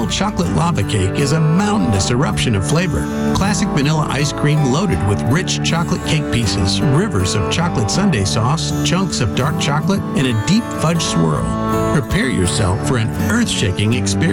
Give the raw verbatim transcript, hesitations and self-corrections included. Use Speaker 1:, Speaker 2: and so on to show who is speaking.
Speaker 1: real chocolate lava cake is a mountainous eruption of flavor. Classic vanilla ice cream loaded with rich chocolate cake pieces, rivers of chocolate sundae sauce, chunks of dark chocolate, and a deep fudge swirl. Prepare yourself for an earth-shaking experience.